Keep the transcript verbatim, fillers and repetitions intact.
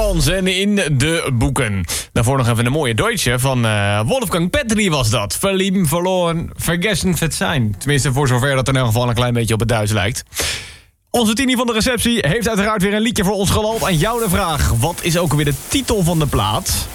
ons en in de boeken. Daarvoor nog even een mooie Deutsche van uh, Wolfgang Petri was dat. Verlieben, verloren, vergessen, verzeihen. Tenminste, voor zover dat er in elk geval een klein beetje op het Duits lijkt. Onze Tini van de receptie heeft uiteraard weer een liedje voor ons geland. Aan jou de vraag, wat is ook alweer de titel van de plaat?